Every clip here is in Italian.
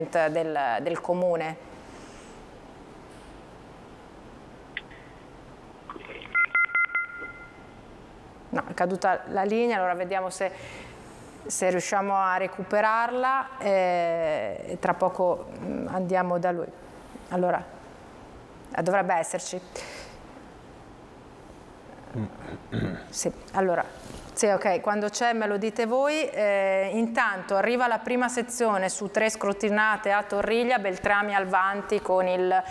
del comune. No, è caduta la linea, allora vediamo se riusciamo a recuperarla, tra poco andiamo da lui. Allora, dovrebbe esserci. Sì, allora. Sì, ok, quando c'è me lo dite voi. Intanto arriva la prima sezione su 3 scrutinate a Torriglia, Beltrami Alvanti con il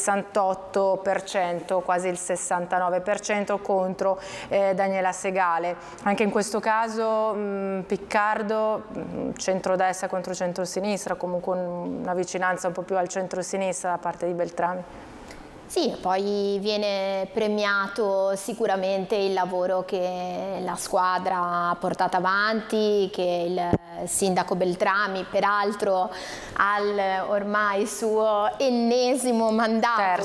68%, quasi il 69% contro Daniela Segale. Anche in questo caso Piccardo, centrodestra contro centrosinistra, comunque una vicinanza un po' più al centrosinistra da parte di Beltrami. Sì, poi viene premiato sicuramente il lavoro che la squadra ha portato avanti, che il sindaco Beltrami, peraltro al ormai suo ennesimo mandato,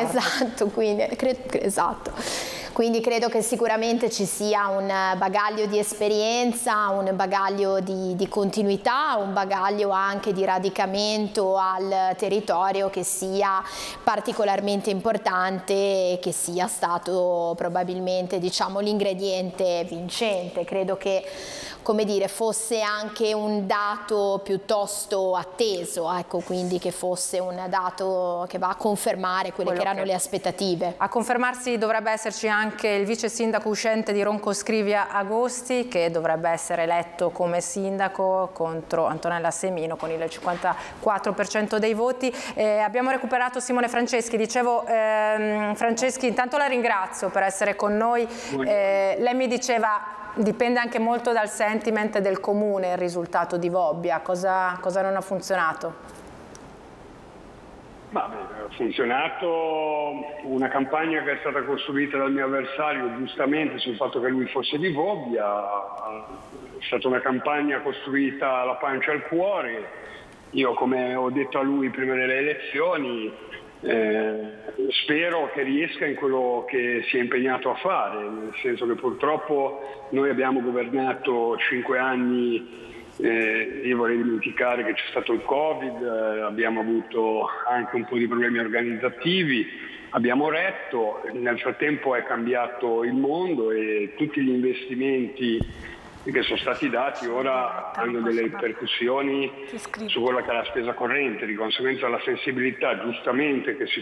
quindi credo che sicuramente ci sia un bagaglio di esperienza, un bagaglio di continuità, un bagaglio anche di radicamento al territorio che sia particolarmente importante e che sia stato probabilmente, diciamo, l'ingrediente vincente. Credo che, come dire, fosse anche un dato piuttosto atteso, ecco, quindi che fosse un dato che va a confermare quelle che erano le aspettative. A confermarsi dovrebbe esserci anche il vice sindaco uscente di Ronco Scrivia Agosti, che dovrebbe essere eletto come sindaco contro Antonella Semino con il 54% dei voti. Abbiamo recuperato Simone Franceschi. Dicevo, Franceschi, intanto la ringrazio per essere con noi. Lei mi diceva dipende anche molto dal sentiment del comune il risultato di Vobbia. Cosa non ha funzionato? Ha funzionato una campagna che è stata costruita dal mio avversario giustamente sul fatto che lui fosse di Vobbia. È stata una campagna costruita alla pancia al cuore. Io, come ho detto a lui prima delle elezioni, spero che riesca in quello che si è impegnato a fare, nel senso che purtroppo noi abbiamo governato 5 anni. Io vorrei dimenticare che c'è stato il Covid, abbiamo avuto anche un po' di problemi organizzativi, abbiamo retto, nel frattempo è cambiato il mondo e tutti gli investimenti che sono stati dati ora hanno delle ripercussioni su quella che è la spesa corrente, di conseguenza la sensibilità giustamente che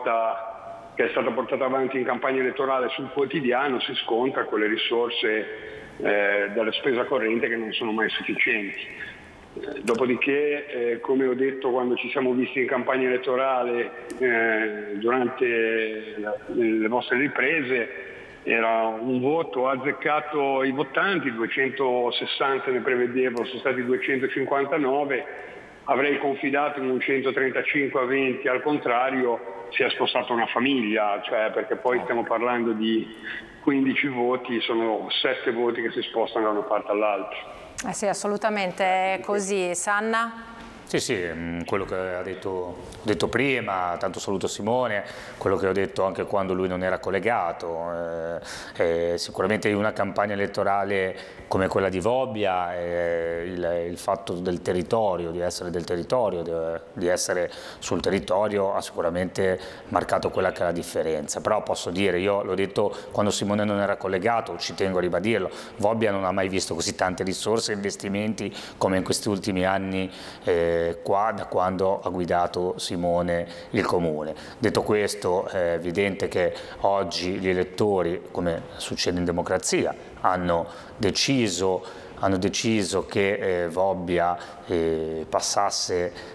è stata portata avanti in campagna elettorale sul quotidiano si scontra con le risorse della spesa corrente che non sono mai sufficienti. Dopodiché, come ho detto quando ci siamo visti in campagna elettorale durante le vostre riprese, era un voto, ha azzeccato i votanti, 260 ne prevedevo, sono stati 259, avrei confidato in un 135-20, al contrario si è spostata una famiglia, cioè perché poi stiamo parlando di 15 voti, sono 7 voti che si spostano da una parte all'altra. Sì, assolutamente è così. Sanna? Sì, quello che ha detto prima, tanto saluto Simone, quello che ho detto anche quando lui non era collegato, sicuramente in una campagna elettorale come quella di Vobbia, il fatto del territorio, di essere del territorio, di essere sul territorio ha sicuramente marcato quella che è la differenza, però posso dire, io l'ho detto quando Simone non era collegato, ci tengo a ribadirlo, Vobbia non ha mai visto così tante risorse e investimenti come in questi ultimi anni qua da quando ha guidato Simone il comune. Detto questo, è evidente che oggi gli elettori, come succede in democrazia, hanno deciso che Vobbia passasse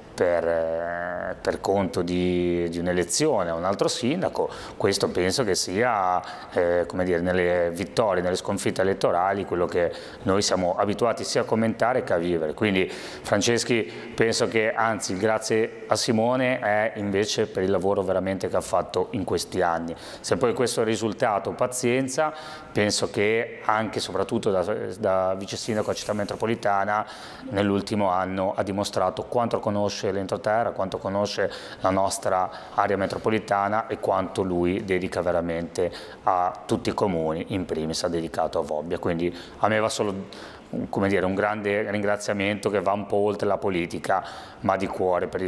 per conto di un'elezione a un altro sindaco. Questo penso che sia come dire, nelle vittorie, nelle sconfitte elettorali, quello che noi siamo abituati sia a commentare che a vivere. Quindi Franceschi, penso che anzi il grazie a Simone è invece per il lavoro veramente che ha fatto in questi anni. Se poi questo è il risultato, pazienza, penso che anche e soprattutto da vice sindaco a Città Metropolitana nell'ultimo anno ha dimostrato quanto conosce l'entroterra, quanto conosce la nostra area metropolitana e quanto lui dedica veramente a tutti i comuni, in primis ha dedicato a Vobbia. Quindi a me va solo, come dire, un grande ringraziamento che va un po' oltre la politica, ma di cuore per